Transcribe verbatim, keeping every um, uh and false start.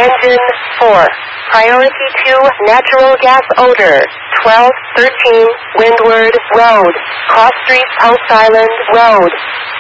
Engine four. Priority two, natural gas odor. twelve thirteen, Windward Road. Cross Street, Post Island Road.